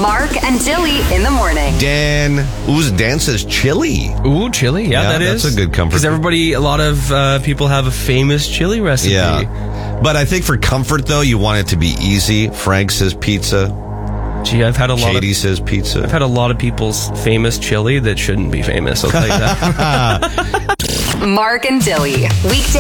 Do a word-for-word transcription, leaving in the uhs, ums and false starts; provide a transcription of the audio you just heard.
Mark and Dilly in the morning. Dan, ooh, Dan says chili. Ooh, chili. Yeah, Yeah, that is. that's a good comfort. Because everybody, a lot of uh, people have a famous chili recipe. Yeah. But I think for comfort, though, you want it to be easy. Frank says pizza. Gee, I've had a lot Katie of... says pizza. I've had a lot of people's famous chili that shouldn't be famous, I'll tell you that. Mark and Dilly. Weekday